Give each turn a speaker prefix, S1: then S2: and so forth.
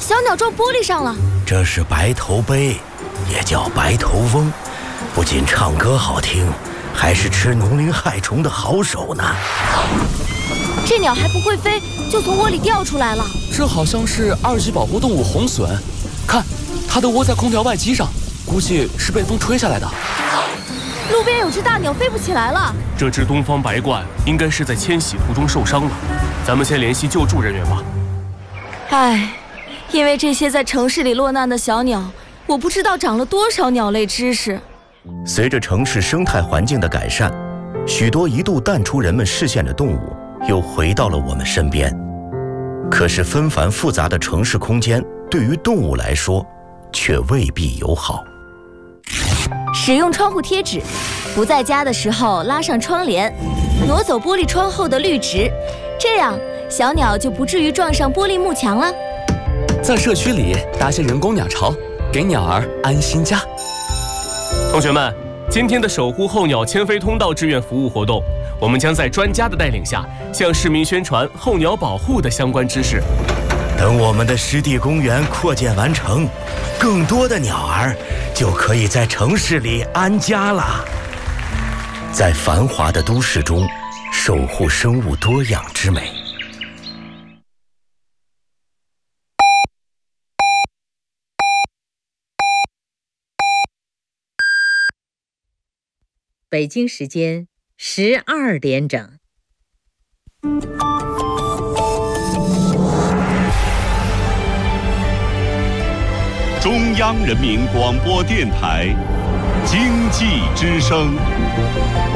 S1: 小鸟撞玻璃上了。
S2: 这是白头鹎，也叫白头翁，不仅唱歌好听，还是吃农林害虫的好手呢。
S1: 这鸟还不会飞，就从窝里掉出来了。
S3: 这好像是2级保护动物红隼，看，它的窝在空调外机上，估计是被风吹下来的。
S1: 路边有只大鸟飞不起来了。
S4: 这只东方白鹳应该是在迁徙途中受伤了，咱们先联系救助人员吧。
S1: 唉，因为这些在城市里落难的小鸟，我不知道长了多少鸟类知识。
S2: 随着城市生态环境的改善，许多一度淡出人们视线的动物又回到了我们身边。可是纷繁复杂的城市空间对于动物来说却未必友好。
S1: 使用窗户贴纸，不在家的时候拉上窗帘，挪走玻璃窗后的绿植，这样小鸟就不至于撞上玻璃幕墙了。
S3: 在社区里搭些人工鸟巢，给鸟儿安心家。
S4: 同学们，今天的守护候鸟迁飞通道志愿服务活动，我们将在专家的带领下，向市民宣传候鸟保护的相关知识。
S2: 等我们的湿地公园扩建完成，更多的鸟儿就可以在城市里安家了。在繁华的都市中，守护生物多样之美。
S5: 北京时间12点整。
S6: 中央人民广播电台经济之声。